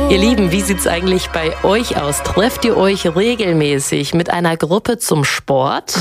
Ihr Lieben, wie sieht's eigentlich bei euch aus? Trefft ihr euch regelmäßig mit einer Gruppe zum Sport?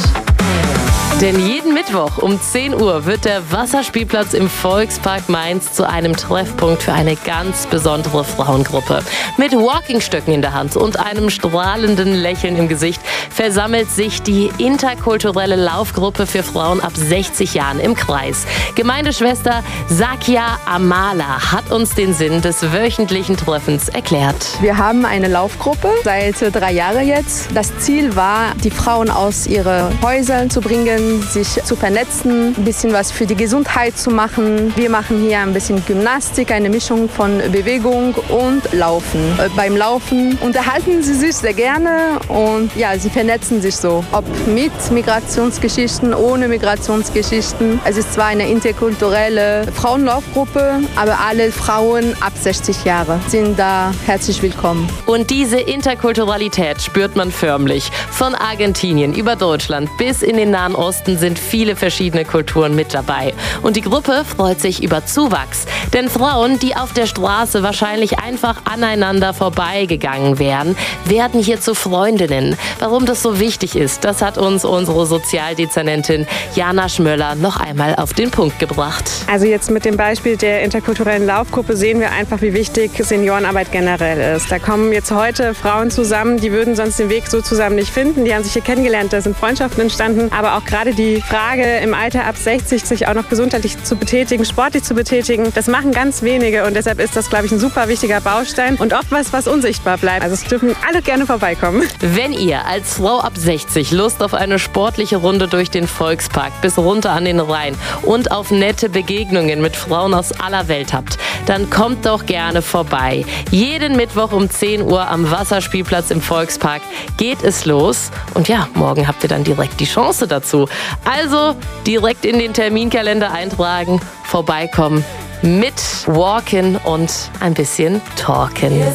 Denn jeden Mittwoch um 10 Uhr wird der Wasserspielplatz im Volkspark Mainz zu einem Treffpunkt für eine ganz besondere Frauengruppe. Mit Walkingstöcken in der Hand und einem strahlenden Lächeln im Gesicht versammelt sich die interkulturelle Laufgruppe für Frauen ab 60 Jahren im Kreis. Gemeindeschwester Sakia Amala hat uns den Sinn des wöchentlichen Treffens erklärt. Wir haben eine Laufgruppe seit 3 Jahren jetzt. Das Ziel war, die Frauen aus ihren Häusern zu bringen, sich zu vernetzen, ein bisschen was für die Gesundheit zu machen. Wir machen hier ein bisschen Gymnastik, eine Mischung von Bewegung und Laufen. Beim Laufen unterhalten sie sich sehr gerne und ja, sie vernetzen sich so. Ob mit Migrationsgeschichten, ohne Migrationsgeschichten. Es ist zwar eine interkulturelle Frauenlaufgruppe, aber alle Frauen ab 60 Jahre sind da herzlich willkommen. Und diese Interkulturalität spürt man förmlich. Von Argentinien über Deutschland bis in den Nahen Osten sind viele verschiedene Kulturen mit dabei. Und die Gruppe freut sich über Zuwachs. Denn Frauen, die auf der Straße wahrscheinlich einfach aneinander vorbeigegangen wären, werden hier zu Freundinnen. Warum das so wichtig ist, das hat uns unsere Sozialdezernentin Jana Schmöller noch einmal auf den Punkt gebracht. Also jetzt mit dem Beispiel der interkulturellen Laufgruppe sehen wir einfach, wie wichtig Seniorenarbeit generell ist. Da kommen jetzt heute Frauen zusammen, die würden sonst den Weg so zusammen nicht finden. Die haben sich hier kennengelernt, da sind Freundschaften entstanden. Aber auch gerade die Frage, im Alter ab 60 sich auch noch gesundheitlich zu betätigen, sportlich zu betätigen, das machen ganz wenige. Und deshalb ist das, glaube ich, ein super wichtiger Baustein und oft was unsichtbar bleibt. Also es dürfen alle gerne vorbeikommen. Wenn ihr als Frau ab 60 Lust auf eine sportliche Runde durch den Volkspark bis runter an den Rhein und auf nette Begegnungen mit Frauen aus aller Welt habt, dann kommt doch gerne vorbei. Jeden Mittwoch um 10 Uhr am Wasserspielplatz im Volkspark geht es los. Und ja, morgen habt ihr dann direkt die Chance dazu. Also direkt in den Terminkalender eintragen, vorbeikommen, mit Walken und ein bisschen Talken.